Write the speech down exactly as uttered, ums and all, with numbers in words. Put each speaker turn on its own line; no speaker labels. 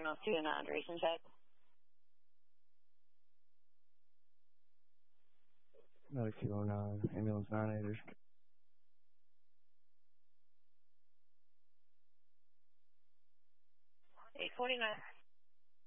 oh two and nine, duration check.
Another two oh nine, ambulance nine eighters.
eight forty-nine.